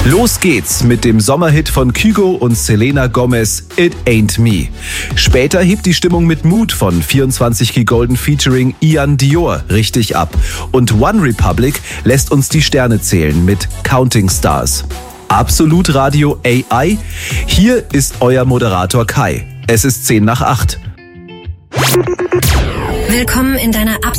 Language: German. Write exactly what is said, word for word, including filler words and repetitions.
Los geht's mit dem Sommerhit von Kygo und Selena Gomez, It Ain't Me. Später hebt die Stimmung mit Mut von vierundzwanzig Key Golden featuring Ian Dior richtig ab. Und One Republic lässt uns die Sterne zählen mit Counting Stars. Absolut Radio A I, hier ist euer Moderator Kai. Es ist zehn nach acht. Willkommen in deiner